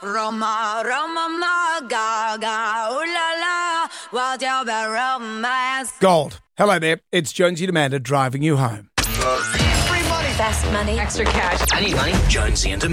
Roma, Roma, ma, ga, ooh la la, what's your bad romance? Gold. Hello there. It's Jonesy and Amanda driving you home. Free money. Best money. Extra cash. I need money. Jonesy and Amanda.